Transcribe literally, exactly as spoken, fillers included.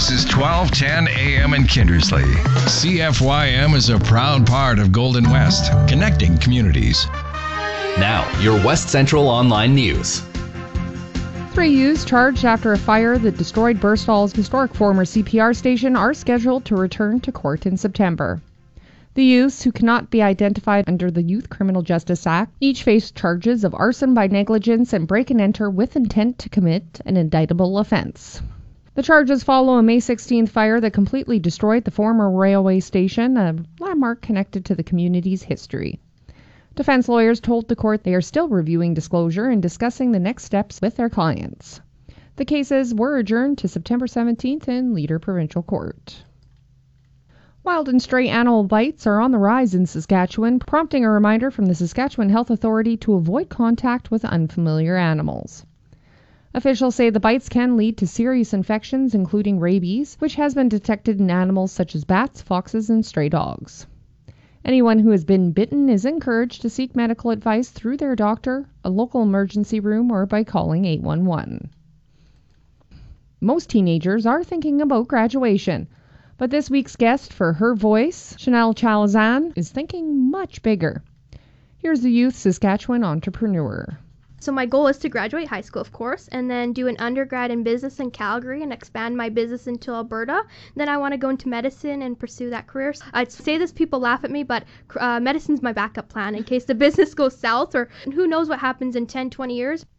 This is twelve ten A M in Kindersley. C F Y M is a proud part of Golden West, connecting communities. Now, your West Central Online News. Three youths charged after a fire that destroyed Burstall's historic former C P R station are scheduled to return to court in September. The youths, who cannot be identified under the Youth Criminal Justice Act, each face charges of arson by negligence and break and enter with intent to commit an indictable offense. The charges follow a May sixteenth fire that completely destroyed the former railway station, a landmark connected to the community's history. Defense lawyers told the court they are still reviewing disclosure and discussing the next steps with their clients. The cases were adjourned to September seventeenth in Leader Provincial Court. Wild and stray animal bites are on the rise in Saskatchewan, prompting a reminder from the Saskatchewan Health Authority to avoid contact with unfamiliar animals. Officials say the bites can lead to serious infections, including rabies, which has been detected in animals such as bats, foxes, and stray dogs. Anyone who has been bitten is encouraged to seek medical advice through their doctor, a local emergency room, or by calling eight one one. Most teenagers are thinking about graduation, but this week's guest for Her Voice, Chanel Chalazan, is thinking much bigger. Here's the youth Saskatchewan entrepreneur. So my goal is to graduate high school, of course, and then do an undergrad in business in Calgary and expand my business into Alberta. Then I want to go into medicine and pursue that career. I'd say this, people laugh at me, but uh, medicine's my backup plan in case the business goes south, or who knows what happens in ten, twenty years.